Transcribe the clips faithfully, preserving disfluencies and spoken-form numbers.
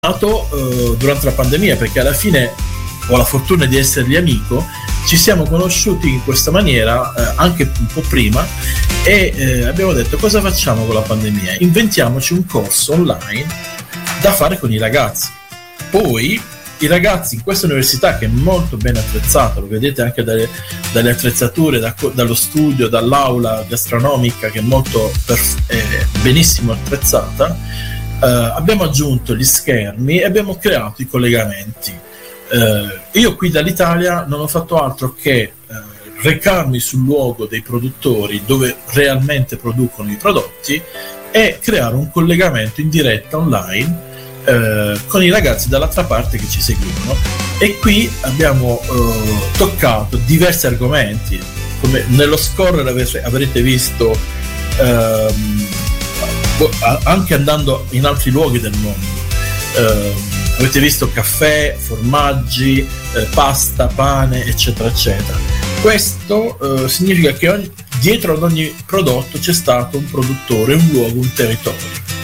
Uh, durante la pandemia, perché alla fine ho la fortuna di essergli amico, ci siamo conosciuti in questa maniera uh, anche un po' prima e uh, abbiamo detto: cosa facciamo con la pandemia? Inventiamoci un corso online da fare con i ragazzi. Poi i ragazzi in questa università, che è molto ben attrezzata, lo vedete anche dalle, dalle attrezzature, da, dallo studio, dall'aula gastronomica che è molto perf- eh, benissimo attrezzata. Uh, abbiamo aggiunto gli schermi e abbiamo creato i collegamenti. Uh, io qui dall'Italia non ho fatto altro che uh, recarmi sul luogo dei produttori dove realmente producono i prodotti e creare un collegamento in diretta online uh, con i ragazzi dall'altra parte che ci seguivano. E qui abbiamo uh, toccato diversi argomenti, come nello scorrere avrete, avrete visto uh, anche andando in altri luoghi del mondo. Eh, avete visto caffè, formaggi, eh, pasta, pane, eccetera eccetera. Questo eh, significa che ogni, dietro ad ogni prodotto c'è stato un produttore, un luogo, un territorio.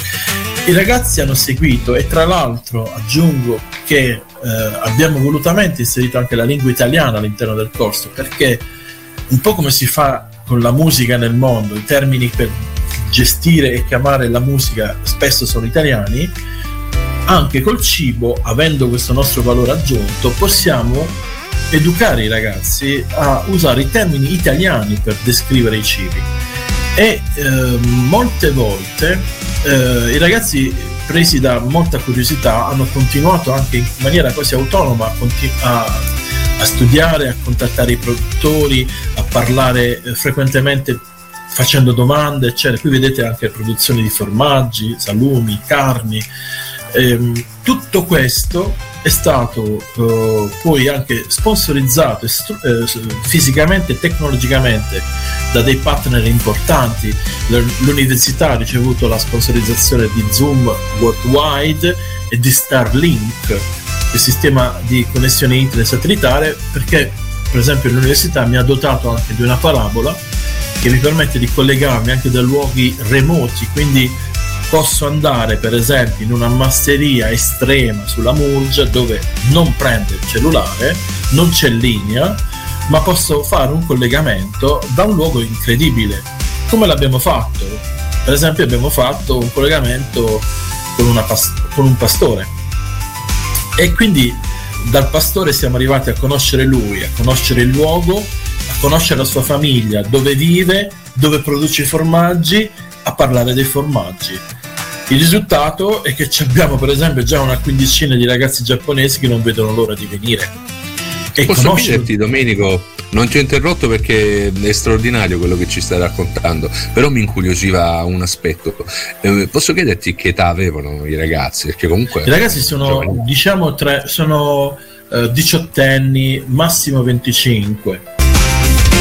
I ragazzi hanno seguito, e tra l'altro aggiungo che eh, abbiamo volutamente inserito anche la lingua italiana all'interno del corso, perché un po' come si fa con la musica nel mondo, i termini per gestire e chiamare la musica spesso sono italiani, anche col cibo, avendo questo nostro valore aggiunto, possiamo educare i ragazzi a usare i termini italiani per descrivere i cibi. E eh, molte volte eh, i ragazzi, presi da molta curiosità, hanno continuato anche in maniera quasi autonoma a, continu- a, a studiare, a contattare i produttori, a parlare eh, frequentemente facendo domande, eccetera. Qui vedete anche produzioni di formaggi, salumi, carni. Ehm, tutto questo è stato eh, poi anche sponsorizzato stru- eh, fisicamente e tecnologicamente da dei partner importanti. L- l'università ha ricevuto la sponsorizzazione di Zoom Worldwide e di Starlink, il sistema di connessione internet satellitare, perché per esempio l'università mi ha dotato anche di una parabola che mi permette di collegarmi anche da luoghi remoti, quindi posso andare per esempio in una masseria estrema sulla Murgia dove non prende il cellulare, non c'è linea, ma posso fare un collegamento da un luogo incredibile. Come l'abbiamo fatto? Per esempio abbiamo fatto un collegamento con, una past- con un pastore, e quindi dal pastore siamo arrivati a conoscere lui, a conoscere il luogo, a conoscere la sua famiglia, dove vive, dove produce i formaggi, a parlare dei formaggi. Il risultato è che abbiamo per esempio già una quindicina di ragazzi giapponesi che non vedono l'ora di venire. E posso conoscere... chiederti, Domenico, non ti ho interrotto perché è straordinario quello che ci stai raccontando, però mi incuriosiva un aspetto. Eh, posso chiederti che età avevano i ragazzi? Perché comunque i ragazzi sono, giovani. diciamo, tre, sono uh, diciottenni, massimo venticinque.